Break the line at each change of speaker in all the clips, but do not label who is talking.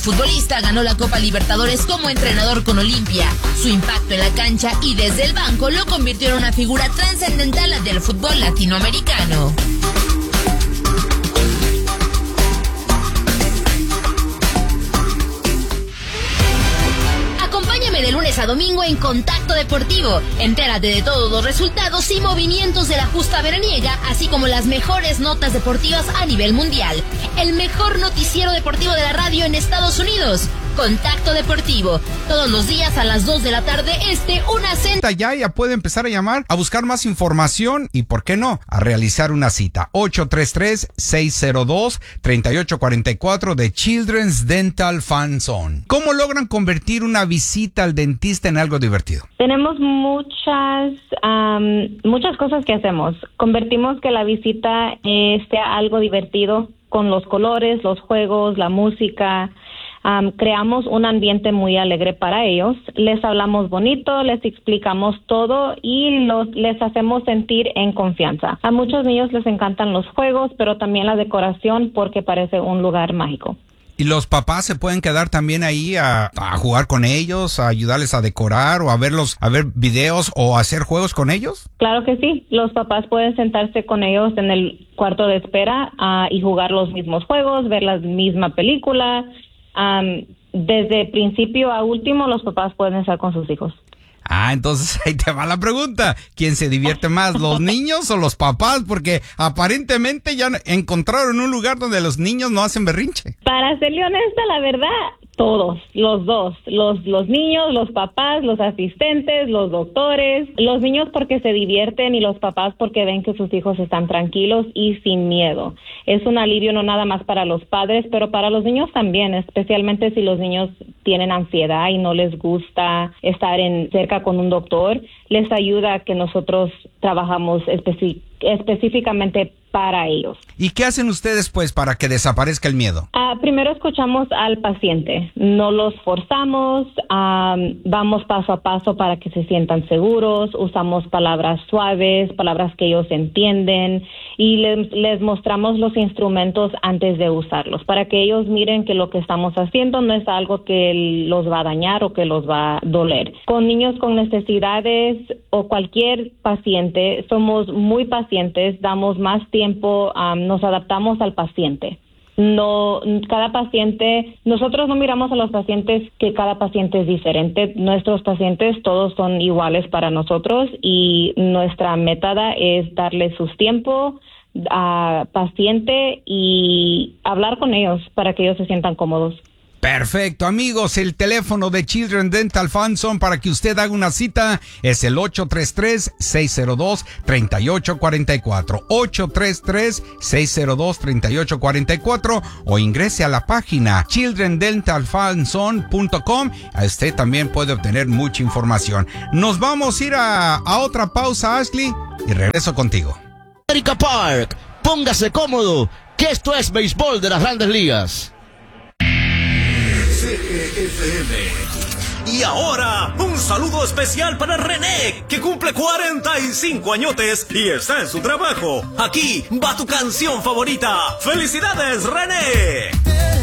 futbolista ganó la Copa Libertadores como entrenador con Olimpia. Su impacto en la cancha y desde el banco lo convirtió en una figura trascendental del fútbol latinoamericano. Acompáñame de lunes a domingo en Contacto Deportivo. Entérate de todos los resultados y movimientos de la justa veraniega, así como las mejores notas deportivas a nivel mundial. El mejor noticiero deportivo de la radio en Estados Unidos. Contacto Deportivo, todos los días a las 2 de la tarde una cena.
Ya puede empezar a llamar, a buscar más información y, ¿por qué no?, a realizar una cita. 833-602-3844 de Children's Dental Fan Zone. ¿Cómo logran convertir una visita al dentista en algo divertido?
Tenemos muchas cosas que hacemos. Convertimos que la visita sea algo divertido con los colores, los juegos, la música. Creamos un ambiente muy alegre para ellos, les hablamos bonito, les explicamos todo y les hacemos sentir en confianza. A muchos niños les encantan los juegos, pero también la decoración porque parece un lugar mágico.
¿Y los papás se pueden quedar también ahí a jugar con ellos, a ayudarles a decorar o a ver videos o hacer juegos con ellos?
Claro que sí, los papás pueden sentarse con ellos en el cuarto de espera y jugar los mismos juegos, ver la misma película. Desde principio a último, los papás pueden estar con sus hijos.
Entonces ahí te va la pregunta. ¿Quién se divierte más, los niños o los papás? Porque aparentemente ya encontraron un lugar donde los niños no hacen berrinche.
Para serle honesta, la verdad, todos, los dos, los niños, los papás, los asistentes, los doctores, los niños porque se divierten y los papás porque ven que sus hijos están tranquilos y sin miedo. Es un alivio no nada más para los padres, pero para los niños también, especialmente si los niños tienen ansiedad y no les gusta estar cerca con un doctor, les ayuda a que nosotros trabajamos específicamente para ellos.
¿Y qué hacen ustedes, pues, para que desaparezca el miedo?
Primero escuchamos al paciente, no los forzamos, vamos paso a paso para que se sientan seguros, usamos palabras suaves, palabras que ellos entienden y les mostramos los instrumentos antes de usarlos, para que ellos miren que lo que estamos haciendo no es algo que los va a dañar o que los va a doler. Con niños con necesidades o cualquier paciente, somos muy pacientes, damos más tiempo, nos adaptamos al paciente. No, cada paciente, nosotros no miramos a los pacientes que cada paciente es diferente. Nuestros pacientes todos son iguales para nosotros y nuestra método es darles su tiempo a paciente y hablar con ellos para que ellos se sientan cómodos.
Perfecto, amigos, el teléfono de Children Dental Fan Zone para que usted haga una cita es el 833-602-3844, 833-602-3844 o ingrese a la página childrendentalfanzone.com. Usted también puede obtener mucha información. Nos vamos a ir a otra pausa, Ashley, y regreso contigo.
Erika Park, póngase cómodo, que esto es béisbol de las Grandes Ligas.
CGFM. Y ahora, un saludo especial para René, que cumple 45 añotes y está en su trabajo. Aquí va tu canción favorita. ¡Felicidades, René!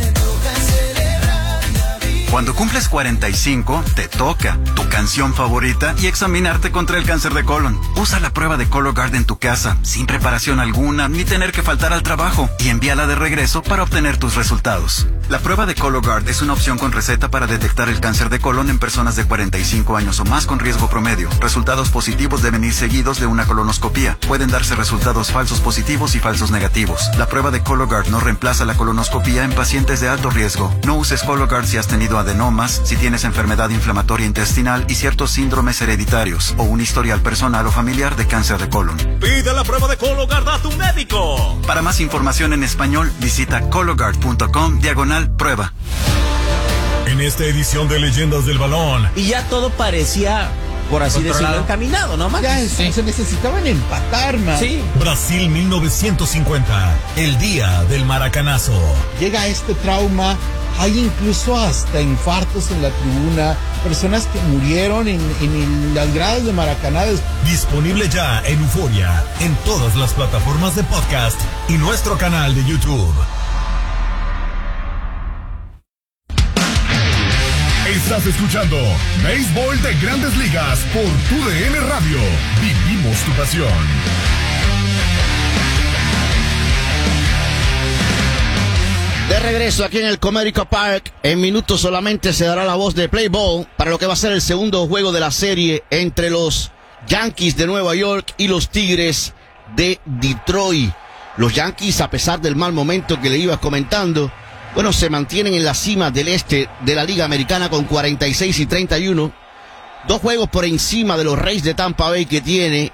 Cuando cumples 45, te toca tu canción favorita y examinarte contra el cáncer de colon. Usa la prueba de Cologuard en tu casa, sin preparación alguna, ni tener que faltar al trabajo, y envíala de regreso para obtener tus resultados. La prueba de Cologuard es una opción con receta para detectar el cáncer de colon en personas de 45 años o más con riesgo promedio. Resultados positivos deben ir seguidos de una colonoscopía. Pueden darse resultados falsos positivos y falsos negativos. La prueba de Cologuard no reemplaza la colonoscopía en pacientes de alto riesgo. No uses Cologuard si has tenido adenomas, si tienes enfermedad inflamatoria intestinal y ciertos síndromes hereditarios o un historial personal o familiar de cáncer de colon.
Pide la prueba de Cologuard a tu médico.
Para más información en español, visita cologuard.com/prueba.
En esta edición de Leyendas del Balón.
Y ya todo parecía, por así decirlo, encaminado, ¿no, Max?
Ya se necesitaban empatar, man.
Sí.
Brasil 1950, el día del maracanazo.
Llega este trauma, hay incluso hasta infartos en la tribuna, personas que murieron en las gradas de Maracaná.
Disponible ya en Euforia, en todas las plataformas de podcast y nuestro canal de YouTube.
Estás escuchando Béisbol de Grandes Ligas por TUDN Radio. Vivimos tu pasión.
De regreso aquí en el Comerica Park, en minutos solamente se dará la voz de Play Ball para lo que va a ser el segundo juego de la serie entre los Yankees de Nueva York y los Tigres de Detroit. Los Yankees, a pesar del mal momento que le iba comentando, bueno, se mantienen en la cima del este de la Liga Americana con 46-31. 2 juegos por encima de los Rays de Tampa Bay, que tiene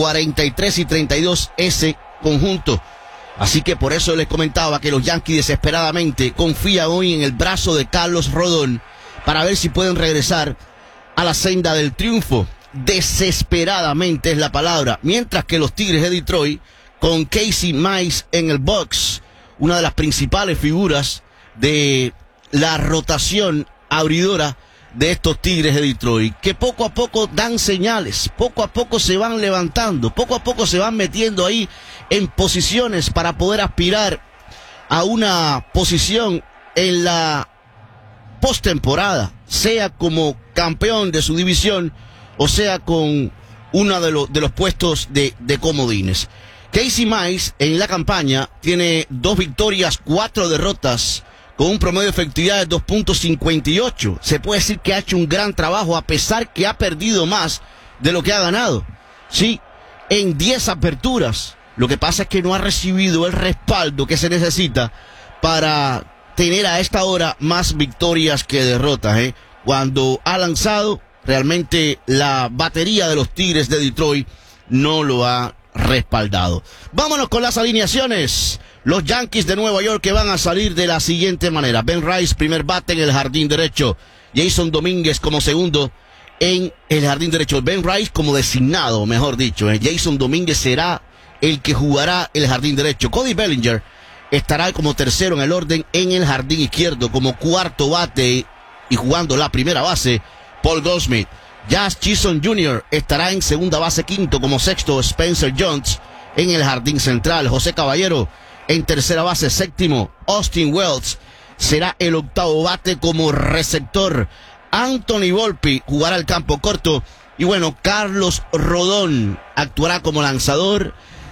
43-32 ese conjunto. Así que por eso les comentaba que los Yankees desesperadamente confían hoy en el brazo de Carlos Rodón para ver si pueden regresar a la senda del triunfo. Desesperadamente es la palabra. Mientras que los Tigres de Detroit, con Casey Mize en el box, una de las principales figuras de la rotación abridora de estos Tigres de Detroit, que poco a poco dan señales, poco a poco se van levantando, poco a poco se van metiendo ahí en posiciones para poder aspirar a una posición en la postemporada, sea como campeón de su división o sea con uno de los puestos de comodines. Casey Mize en la campaña tiene 2 victorias, 4 derrotas, con un promedio de efectividad de 2.58. Se puede decir que ha hecho un gran trabajo a pesar que ha perdido más de lo que ha ganado. Sí, en 10 aperturas. Lo que pasa es que no ha recibido el respaldo que se necesita para tener a esta hora más victorias que derrotas. Cuando ha lanzado, realmente la batería de los Tigres de Detroit no lo ha respaldado. Vámonos con las alineaciones. Los Yankees de Nueva York, que van a salir de la siguiente manera: Ben Rice, primer bate en el jardín derecho; Jason Domínguez como segundo en el jardín derecho; Ben Rice como designado, mejor dicho. Jason Domínguez será el que jugará el jardín derecho. Cody Bellinger estará como tercero en el orden en el jardín izquierdo. Como cuarto bate y jugando la primera base, Paul Goldschmidt. Jazz Chisholm Jr. estará en segunda base, quinto como sexto Spencer Jones en el jardín central. José Caballero en tercera base, séptimo Austin Wells será el octavo bate como receptor. Anthony Volpe jugará el campo corto. Y bueno, Carlos Rodón actuará como lanzador.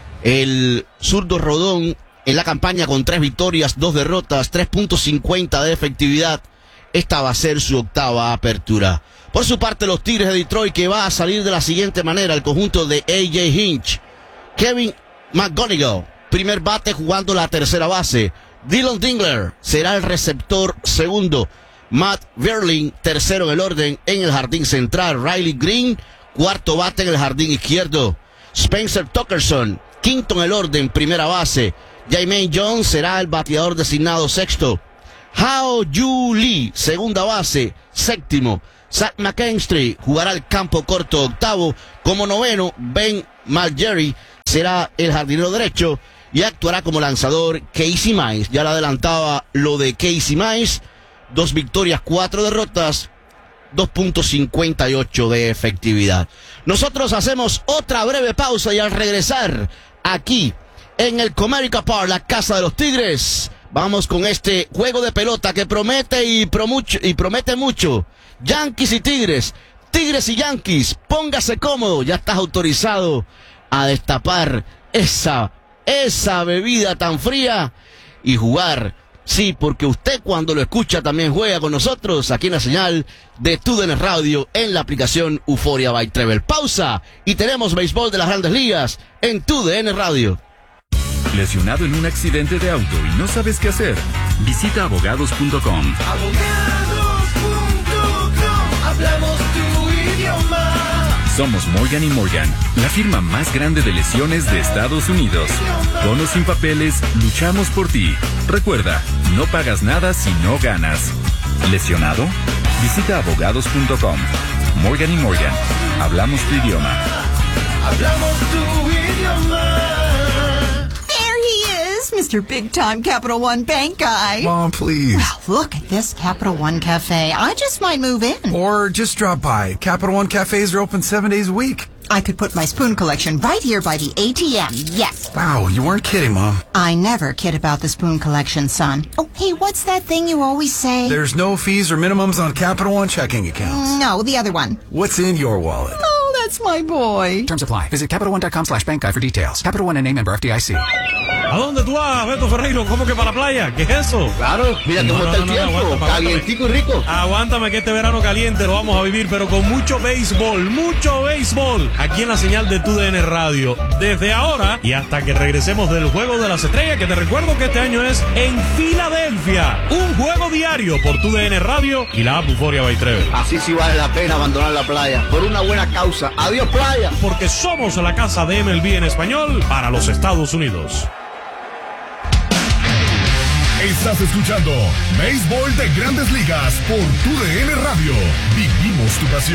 El zurdo Rodón en la campaña con 3 victorias, 2 derrotas, 3.50 de efectividad. Esta va a ser su octava apertura. Por su parte, los Tigres de Detroit, que va a salir de la siguiente manera: el conjunto de A.J. Hinch, Kevin McGonigal, primer bate jugando la tercera base. Dylan Dingler será el receptor segundo. Matt Vierling, tercero en el orden en el jardín central. Riley Green, cuarto bate en el jardín izquierdo. Spencer Torkelson, quinto en el orden, primera base. Jermaine Jones será el bateador designado sexto. Hao Yu Lee, segunda base, séptimo. Zach McKinstry jugará el campo corto, octavo. Como noveno, Ben Margeri será el jardinero derecho y actuará como lanzador Casey Mize. Ya le adelantaba lo de Casey Mize: 2 victorias, 4 derrotas, 2.58 de efectividad. Nosotros hacemos otra breve pausa y al regresar aquí en el Comerica Park, la casa de los Tigres, vamos con este juego de pelota que promete y promete mucho. Yankees y Tigres, Tigres y Yankees, póngase cómodo, ya estás autorizado a destapar esa bebida tan fría y jugar. Sí, porque usted cuando lo escucha también juega con nosotros aquí en la señal de TUDN Radio en la aplicación Euforia by Travel. Pausa y tenemos béisbol de las Grandes Ligas en TUDN Radio.
¿Lesionado en un accidente de auto y no sabes qué hacer? Visita abogados.com.
Hablamos tu idioma.
Somos Morgan & Morgan, la firma más grande de lesiones de Estados Unidos. Con o sin papeles, luchamos por ti. Recuerda, no pagas nada si no ganas. ¿Lesionado? Visita abogados.com. Morgan & Morgan, hablamos tu idioma.
Hablamos tu idioma.
Mr. Big Time Capital One Bank guy.
Mom, please.
Well, look at this Capital One Cafe. I just might move in.
Or just drop by. Capital One Cafes are open 7 days a week.
I could put my spoon collection right here by the ATM, yes.
Wow, you weren't kidding, Mom.
I never kid about the spoon collection, son. Oh, hey, what's that thing you always say?
There's no fees or minimums on Capital One checking accounts.
No, the other one.
What's in your wallet?
Oh, that's my boy.
Terms apply. Visit CapitalOne.com/bank guide for details. Capital One and member FDIC.
¿A dónde tú vas, Beto Ferreiro? ¿Cómo que para la playa? ¿Qué es eso?
Claro, mira cómo está el tiempo, calientico y rico.
Aguántame que este verano caliente lo vamos a vivir, pero con mucho béisbol, aquí en la señal de TUDN Radio. Desde ahora y hasta que regresemos del Juego de las Estrellas, que te recuerdo que este año es en Filadelfia. Un juego diario por TUDN Radio y la app Euphoria by Trevor.
Así sí vale la pena abandonar la playa, por una buena causa. Adiós, playa.
Porque somos la casa de MLB en español para los Estados Unidos.
Estás escuchando Béisbol de Grandes Ligas por TUDN Radio. Vivimos tu pasión.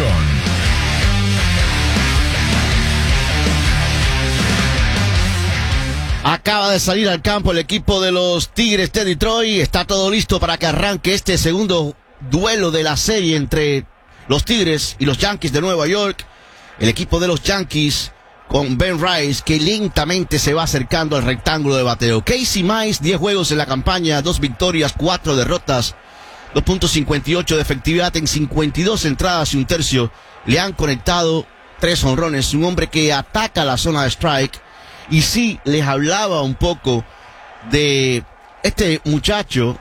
Acaba de salir al campo el equipo de los Tigres de Detroit. Está todo listo para que arranque este segundo duelo de la serie entre los Tigres y los Yankees de Nueva York. El equipo de los Yankees con Ben Rice, que lentamente se va acercando al rectángulo de bateo. Casey Mize, 10 juegos en la campaña, 2 victorias, 4 derrotas, 2.58 de efectividad en 52 entradas y un tercio. Le han conectado 3 jonrones. Un hombre que ataca la zona de strike. Y sí, les hablaba un poco de este muchacho,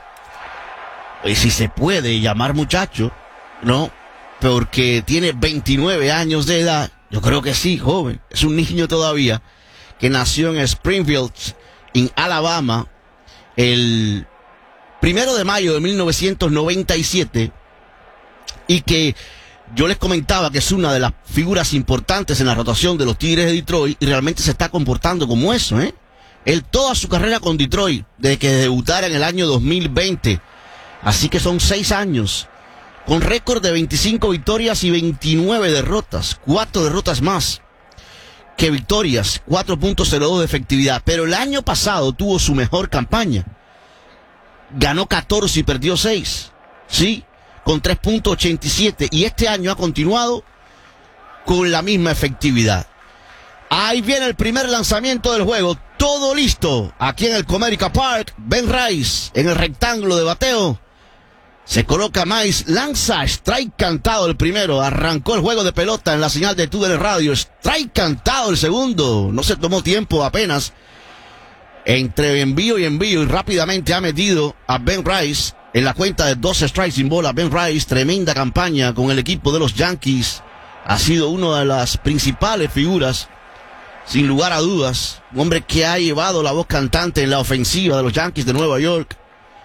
si se puede llamar muchacho, ¿no? Porque tiene 29 años de edad. Yo creo que sí, joven. Es un niño todavía que nació en Springfield, en Alabama, el 1 de mayo de 1997, y que yo les comentaba que es una de las figuras importantes en la rotación de los Tigres de Detroit y realmente se está comportando como eso, ¿eh? Él toda su carrera con Detroit, desde que debutara en el año 2020. Así que son 6 años. Con récord de 25 victorias y 29 derrotas. 4 derrotas más que victorias. 4.02 de efectividad. Pero el año pasado tuvo su mejor campaña. Ganó 14 y perdió 6. Sí, con 3.87. Y este año ha continuado con la misma efectividad. Ahí viene el primer lanzamiento del juego. Todo listo. Aquí en el Comerica Park. Ben Rice en el rectángulo de bateo. Se coloca Mize, lanza, strike cantado el primero, arrancó el juego de pelota en la señal de TUDN Radio, strike cantado el segundo, no se tomó tiempo apenas, entre envío y rápidamente ha metido a Ben Rice en la cuenta de 12 strikes sin bola. Ben Rice, tremenda campaña con el equipo de los Yankees, ha sido una de las principales figuras, sin lugar a dudas, un hombre que ha llevado la voz cantante en la ofensiva de los Yankees de Nueva York.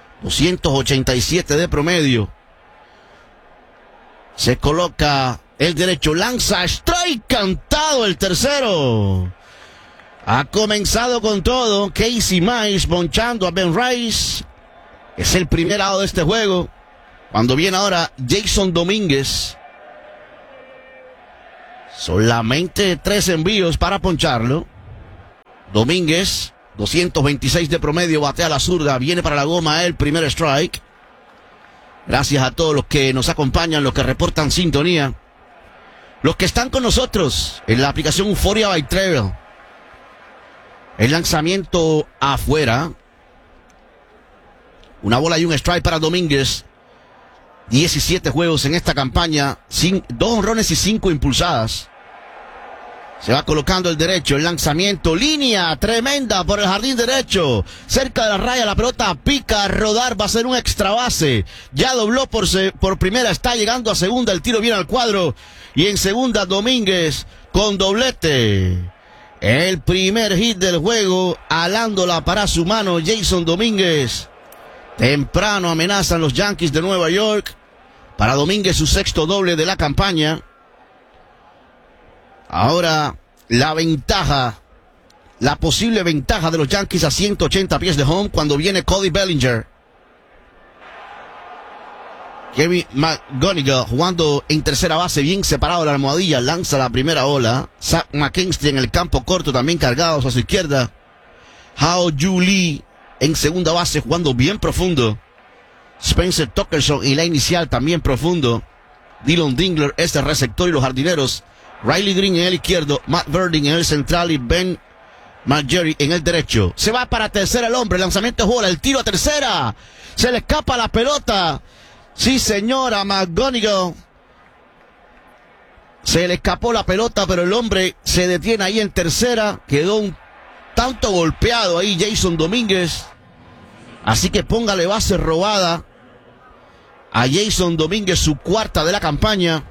287 de promedio. Se coloca el derecho, lanza, strike cantado el tercero. Ha comenzado con todo. Casey Mize ponchando a Ben Rice. Es el primer lado de este juego. Cuando viene ahora Jason Domínguez. Solamente 3 envíos para poncharlo. Domínguez, 226 de promedio, batea la zurda, viene para la goma el primer strike. Gracias a todos los que nos acompañan, los que reportan sintonía, los que están con nosotros en la aplicación Euphoria by Trevor. El lanzamiento afuera. Una bola y un strike para Domínguez. 17 juegos en esta campaña, 2 jonrones y 5 impulsadas. Se va colocando el derecho, el lanzamiento, línea tremenda por el jardín derecho. Cerca de la raya, la pelota pica a rodar, va a ser un extra base. Ya dobló por primera, está llegando a segunda, el tiro viene al cuadro. Y en segunda, Domínguez con doblete. El primer hit del juego, alándola para su mano, Jason Domínguez. Temprano amenazan los Yankees de Nueva York. Para Domínguez, su 6º doble de la campaña. Ahora, la ventaja, la posible ventaja de los Yankees a 180 pies de home cuando viene Cody Bellinger. Kevin McGonigal jugando en tercera base, bien separado de la almohadilla, lanza la primera ola. Zach McKinstry en el campo corto, también cargados a su izquierda. Hao Yu Lee en segunda base, jugando bien profundo. Spencer Torkelson en la inicial, también profundo. Dylan Dingler es el receptor y los jardineros Riley Green en el izquierdo, Matt Verding en el central y Ben Margery en el derecho. Se va para tercera el hombre, el lanzamiento es bola, el tiro a tercera. Se le escapa la pelota. Sí, señora, McGonigal. Se le escapó la pelota, pero el hombre se detiene ahí en tercera. Quedó un tanto golpeado ahí Jason Domínguez. Así que póngale base robada a Jason Domínguez, su cuarta de la campaña.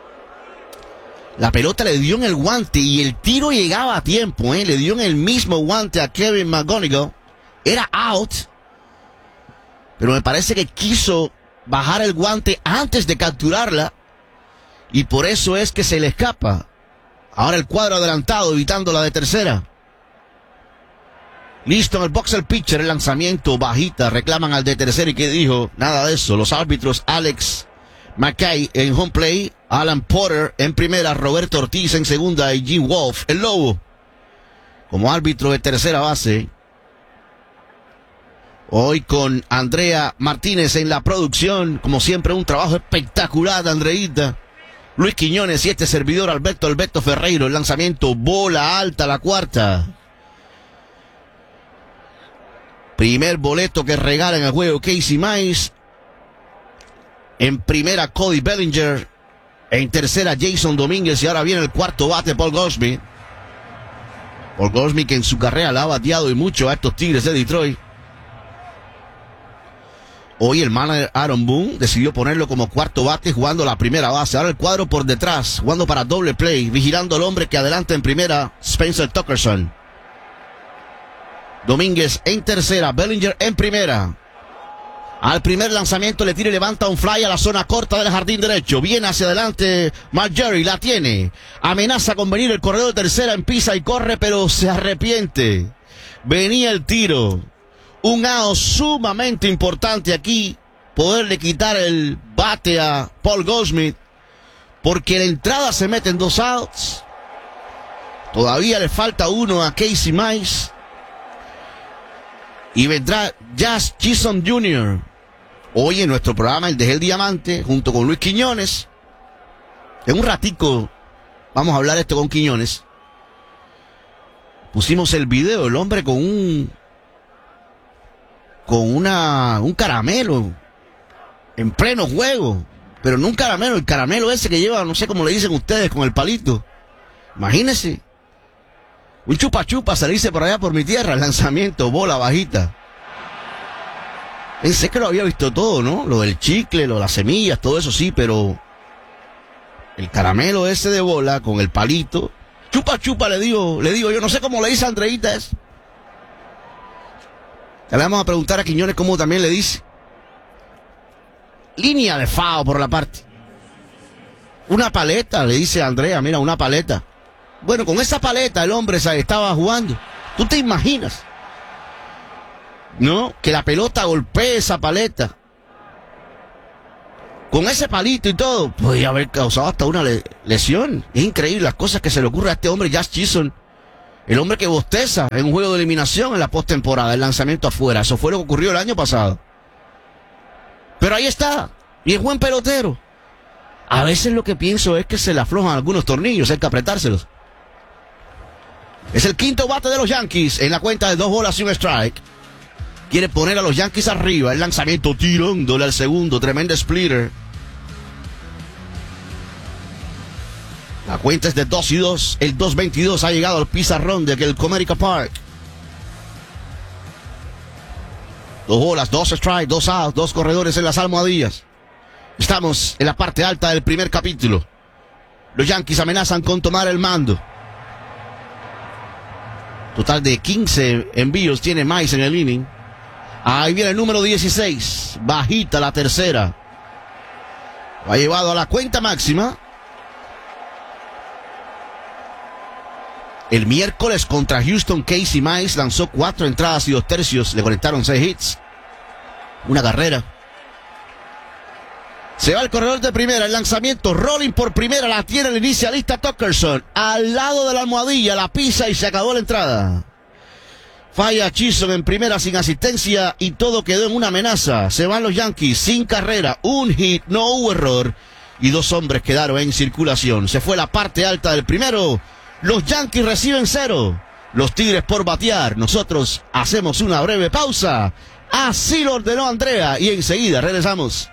La pelota le dio en el guante y el tiro llegaba a tiempo, Le dio en el mismo guante a Kevin McGonigal. Era out. Pero me parece que quiso bajar el guante antes de capturarla. Y por eso es que se le escapa. Ahora el cuadro adelantado, evitando la de tercera. Listo en el box el pitcher, el lanzamiento bajita. Reclaman al de tercera y ¿qué dijo? Nada de eso. Los árbitros Alex McKay en home play, Alan Porter en primera, Roberto Ortiz en segunda y Jim Wolf, el Lobo, como árbitro de tercera base. Hoy con Andrea Martínez en la producción, como siempre un trabajo espectacular de Andreita. Luis Quiñones y este servidor Alberto Ferreiro, el lanzamiento, bola alta, la cuarta. Primer boleto que regala en el juego Casey Mize. En primera Cody Bellinger. En tercera Jason Domínguez. Y ahora viene el cuarto bate Paul Goldschmidt. Paul Goldschmidt que en su carrera la ha bateado y mucho a estos Tigres de Detroit. Hoy el manager Aaron Boone decidió ponerlo como cuarto bate jugando la primera base. Ahora el cuadro por detrás, jugando para doble play, vigilando al hombre que adelanta en primera, Spencer Torkelson. Domínguez en tercera, Bellinger en primera. Al primer lanzamiento le tira y levanta un fly a la zona corta del jardín derecho. Viene hacia adelante Margery, la tiene. Amenaza con venir el corredor de tercera, empieza y corre, pero se arrepiente. Venía el tiro. Un out sumamente importante aquí. Poderle quitar el bate a Paul Goldschmidt. Porque la entrada se mete en 2 outs. Todavía le falta uno a Casey Mize. Y vendrá Jazz Chisholm Jr. Hoy en nuestro programa El Dejé el Diamante, junto con Luis Quiñones. En un ratico vamos a hablar esto con Quiñones. Pusimos el video, el hombre con un caramelo en pleno juego. Pero no un caramelo, el caramelo ese que lleva, no sé cómo le dicen ustedes, con el palito. Imagínense. Un chupa chupa salirse por allá por mi tierra, el lanzamiento, bola bajita. Pensé que lo había visto todo, ¿no? Lo del chicle, lo de las semillas, todo eso sí, pero el caramelo ese de bola con el palito, chupa chupa le digo yo, no sé cómo le dice a Andreita eso. Ya le vamos a preguntar a Quiñones cómo también le dice. Línea de FAO por la parte. Una paleta, le dice a Andrea, mira, una paleta. Bueno, con esa paleta el hombre estaba jugando. ¿Tú te imaginas? ¿No? Que la pelota golpee esa paleta. Con ese palito y todo, podría haber causado hasta una lesión. Es increíble las cosas que se le ocurre a este hombre, Jazz Chisholm. El hombre que bosteza en un juego de eliminación en la postemporada, el lanzamiento afuera. Eso fue lo que ocurrió el año pasado. Pero ahí está. Y es buen pelotero. A veces lo que pienso es que se le aflojan algunos tornillos, hay que apretárselos. Es el quinto bate de los Yankees en la cuenta de 2 bolas y un strike. Quiere poner a los Yankees arriba. El lanzamiento tirándole al segundo. Tremendo splitter. La cuenta es de 2-2. El 2-22 ha llegado al pizarrón de aquel Comerica Park. 2 bolas, 2 strikes, 2 outs, 2 corredores en las almohadillas. Estamos en la parte alta del primer capítulo. Los Yankees amenazan con tomar el mando. Total de 15 envíos tiene Mize en el inning. Ahí viene el número 16. Bajita la tercera. Lo ha llevado a la cuenta máxima. El miércoles contra Houston, Casey Mize lanzó 4 entradas y 2 tercios. Le conectaron 6 hits. Una carrera. Se va el corredor de primera, el lanzamiento, rolling por primera, la tiene el inicialista Torkelson, al lado de la almohadilla, la pisa y se acabó la entrada. Falla Chisholm en primera sin asistencia y todo quedó en una amenaza. Se van los Yankees sin carrera, un hit, no hubo error. y 2 hombres quedaron en circulación. Se fue la parte alta del primero. Los Yankees reciben 0. Los Tigres por batear. Nosotros hacemos una breve pausa. Así lo ordenó Andrea y enseguida regresamos.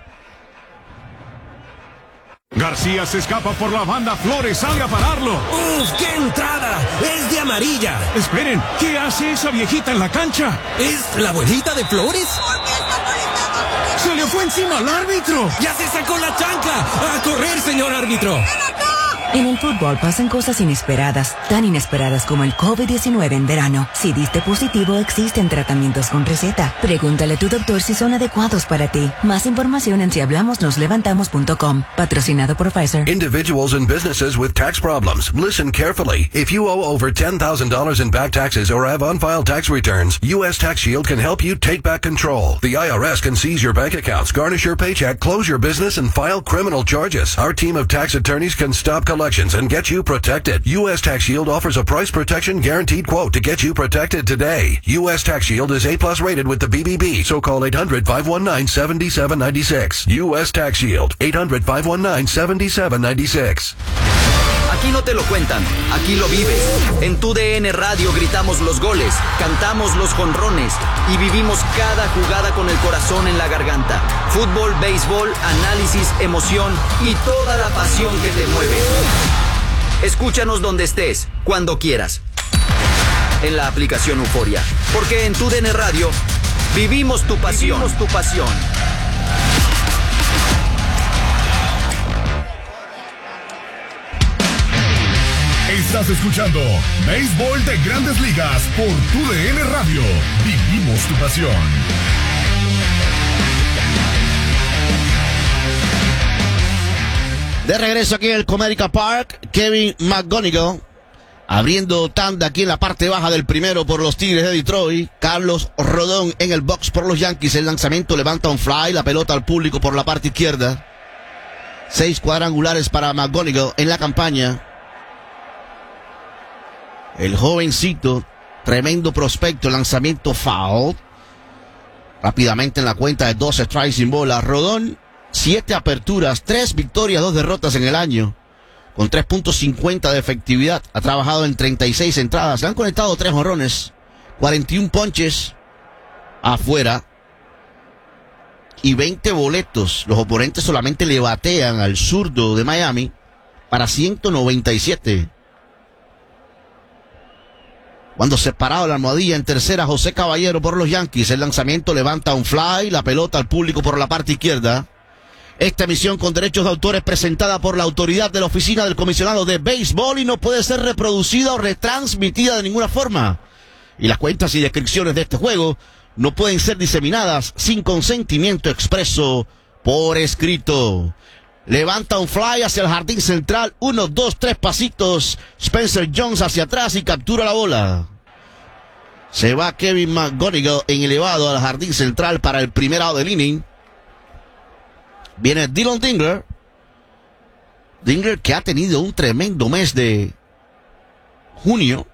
García se escapa por la banda, Flores sale a pararlo.
¡Uf, qué entrada! ¡Es de amarilla!
Esperen, ¿qué hace esa viejita en la cancha?
¿Es la abuelita de Flores?
¡Se le fue encima al árbitro!
¡Ya se sacó la chancla! ¡A correr, señor árbitro!
En el fútbol pasan cosas inesperadas, tan inesperadas como el COVID-19 en verano. Si diste positivo, existen tratamientos con receta. Pregúntale a tu doctor si son adecuados para ti. Más información en sihablamosnoslevantamos.com. Patrocinado por Pfizer.
Individuals and businesses with tax problems. Listen carefully. If you owe over $10,000 in back taxes or have unfiled tax returns, U.S. Tax Shield can help you take back control. The IRS can seize your bank accounts, garnish your paycheck, close your business, and file criminal charges. Our team of tax attorneys can stop collections and get you protected. U.S. Tax Shield offers a price protection guaranteed quote to get you protected today. U.S. Tax Shield is A+ rated with the BBB, so call 800-519-7796. U.S. Tax Shield, 800-519-7796.
Aquí no te lo cuentan, aquí lo vives. En tu DN Radio gritamos los goles, cantamos los jonrones y vivimos cada jugada con el corazón en la garganta. Fútbol, béisbol, análisis, emoción y toda la pasión que te mueve. Escúchanos donde estés, cuando quieras. En la aplicación Euforia, porque en tu DN Radio vivimos tu pasión. Vivimos tu pasión.
Estás escuchando Béisbol de Grandes Ligas por tu DN Radio. Vivimos tu pasión.
De regreso aquí en el Comerica Park, Kevin McGonigal abriendo tanda aquí en la parte baja del primero por los Tigres de Detroit. Carlos Rodón en el box por los Yankees. El lanzamiento levanta un fly, la pelota al público por la parte izquierda. 6 cuadrangulares para McGonigal en la campaña. El jovencito, tremendo prospecto, lanzamiento foul. Rápidamente en la cuenta de 2 strikes sin bola. Rodón, 7 aperturas, 3 victorias, 2 derrotas en el año. Con 3.50 de efectividad. Ha trabajado en 36 entradas. Le han conectado 3 jonrones. 41 ponches afuera. Y 20 boletos. Los oponentes solamente le batean al zurdo de Miami para 197. Cuando separado la almohadilla en tercera, José Caballero por los Yankees. El lanzamiento levanta un fly, la pelota al público por la parte izquierda. Esta emisión con derechos de autor es presentada por la autoridad de la Oficina del Comisionado de Béisbol y no puede ser reproducida o retransmitida de ninguna forma. Y las cuentas y descripciones de este juego no pueden ser diseminadas sin consentimiento expreso por escrito. Levanta un fly hacia el jardín central. 1, 2, 3 pasitos. Spencer Jones hacia atrás y captura la bola. Se va Kevin McGonigal en elevado al jardín central para el primer out del inning. Viene Dylan Dingler. Dingler que ha tenido un tremendo mes de junio.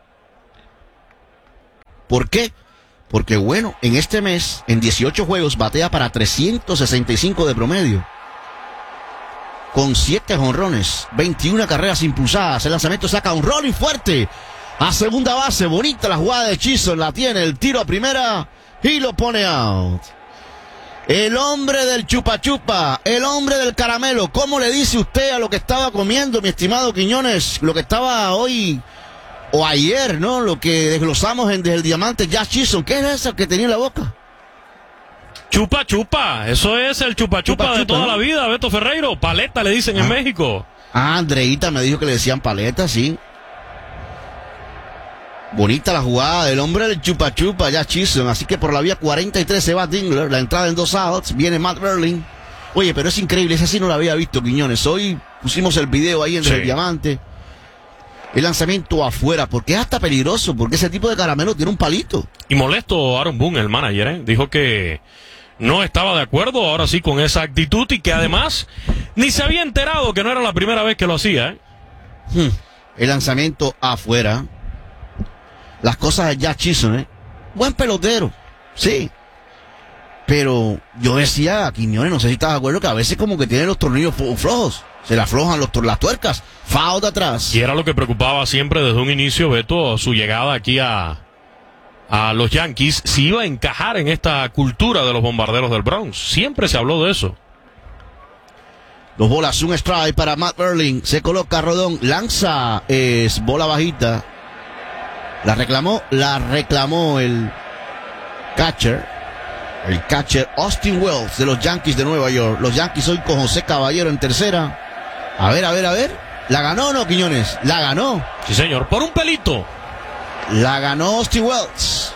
¿Por qué? Porque bueno, en este mes, en 18 juegos, batea para 365 de promedio. Con 7 jonrones, 21 carreras impulsadas. El lanzamiento saca un rolling fuerte a segunda base. Bonita la jugada de Chisholm. La tiene, el tiro a primera y lo pone out. El hombre del chupa chupa, el hombre del caramelo. ¿Cómo le dice usted a lo que estaba comiendo, mi estimado Quiñones? Lo que estaba hoy o ayer, ¿no? Lo que desglosamos desde el diamante Jazz Chisholm. ¿Qué es eso que tenía en la boca?
Chupa chupa, eso es el chupa chupa de toda la vida, Beto Ferreiro. Paleta le dicen en México.
Andreita me dijo que le decían paleta, sí. Bonita la jugada del hombre del chupa chupa, ya Chisholm. Así que por la vía 43 se va Dingler. La entrada en 2 outs. Viene Matt Berling. Oye, pero es increíble. Esa sí no la había visto, Quiñones. Hoy pusimos el video ahí en el diamante. El lanzamiento afuera, porque es hasta peligroso, porque ese tipo de caramelo tiene un palito.
Y molesto Aaron Boone, el manager, dijo que no estaba de acuerdo ahora sí con esa actitud y que además ni se había enterado que no era la primera vez que lo hacía.
El lanzamiento afuera. Las cosas de Jack Chisholm, Buen pelotero, sí. Pero yo decía, Quiñones, no sé si estás de acuerdo, que a veces como que tienen los tornillos flojos. Se le aflojan las tuercas. Foul de atrás.
Y era lo que preocupaba siempre desde un inicio, Beto, su llegada aquí a los Yankees, si iba a encajar en esta cultura de los bombarderos del Bronx. Siempre se habló de eso.
2 bolas, un strike para Matt Burling. Se coloca Rodón, lanza, es bola bajita. La reclamó el catcher. El catcher Austin Wells de los Yankees de Nueva York. Los Yankees hoy con José Caballero en tercera. A ver. ¿La ganó o no, Quiñones? La ganó.
Sí, señor, por un pelito.
La ganó Austin Wells.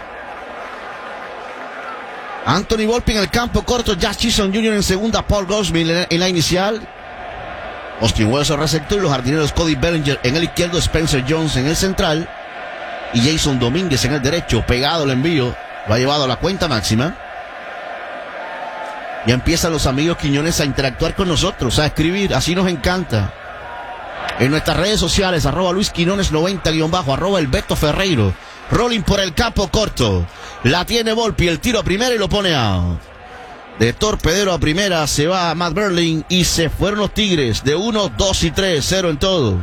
Anthony Volpe en el campo corto. Jazz Chisholm Jr. en segunda. Paul Goldschmidt en la inicial. Austin Wells el receptor y los jardineros Cody Bellinger en el izquierdo. Spencer Jones en el central. Y Jason Domínguez en el derecho. Pegado el envío. Lo ha llevado a la cuenta máxima. Ya empiezan los amigos Quiñones a interactuar con nosotros, a escribir. Así nos encanta. En nuestras redes sociales, @LuisQuinones90_, @El_Beto_Ferreiro. Rolling por el campo corto. La tiene Volpi, el tiro a primera y lo pone out. De torpedero a primera se va Matt Burling y se fueron los Tigres de 1, 2 y 3, 0 en todo.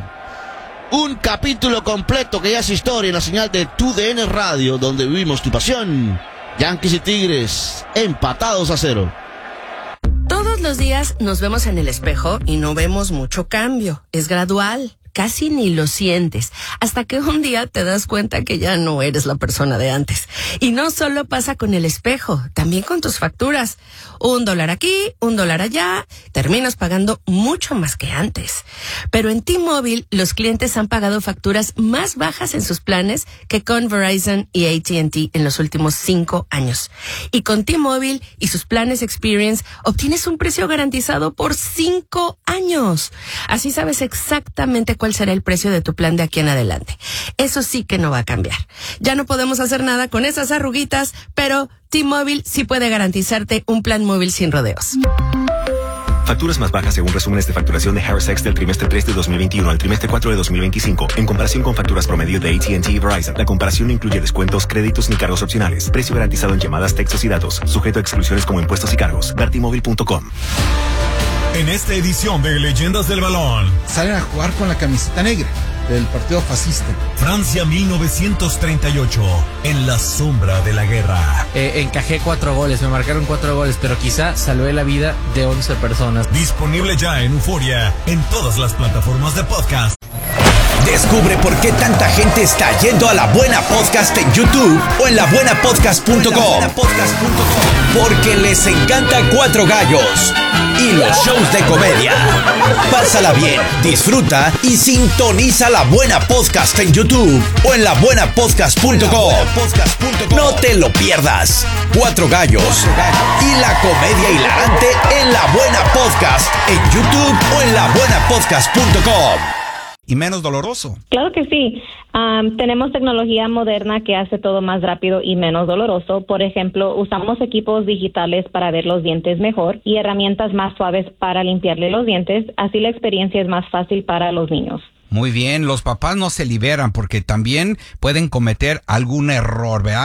Un capítulo completo que ya es historia en la señal de TUDN Radio, donde vivimos tu pasión. Yankees y Tigres empatados a 0.
Todos los días nos vemos en el espejo y no vemos mucho cambio. Es gradual. Casi ni lo sientes, hasta que un día te das cuenta que ya no eres la persona de antes. Y no solo pasa con el espejo, también con tus facturas. $1 aquí, $1 allá, terminas pagando mucho más que antes. Pero en T-Mobile, los clientes han pagado facturas más bajas en sus planes que con Verizon y AT&T en los últimos 5 años. Y con T-Mobile y sus planes Experience, obtienes un precio garantizado por 5 años. Así sabes exactamente cuál será el precio de tu plan de aquí en adelante. Eso sí que no va a cambiar. Ya no podemos hacer nada con esas arruguitas, pero T-Mobile sí puede garantizarte un plan móvil sin rodeos.
Facturas más bajas según resúmenes de facturación de Harris X del trimestre 3 de 2021 al trimestre 4 de 2025. En comparación con facturas promedio de AT&T y Verizon, la comparación no incluye descuentos, créditos ni cargos opcionales. Precio garantizado en llamadas, textos y datos. Sujeto a exclusiones como impuestos y cargos. Vertimóvil.com.
En esta edición de Leyendas del Balón,
salen a jugar con la camiseta negra del partido fascista.
Francia 1938, en la sombra de la guerra.
Encajé 4 goles, me marcaron 4 goles, pero quizá salvé la vida de 11 personas.
Disponible ya en Euforia, en todas las plataformas de podcast.
Descubre por qué tanta gente está yendo a La Buena Podcast en YouTube o en labuenapodcast.com. Porque les encanta Cuatro Gallos y los shows de comedia. Pásala bien, disfruta y sintoniza La Buena Podcast en YouTube o en labuenapodcast.com. No te lo pierdas. Cuatro Gallos y la comedia hilarante en La Buena Podcast en YouTube o en labuenapodcast.com.
Y menos doloroso.
Claro que sí. Tenemos tecnología moderna que hace todo más rápido y menos doloroso. Por ejemplo, usamos equipos digitales para ver los dientes mejor y herramientas más suaves para limpiarle los dientes. Así la experiencia es más fácil para los niños.
Muy bien, los papás no se liberan porque también pueden cometer algún error, ¿verdad?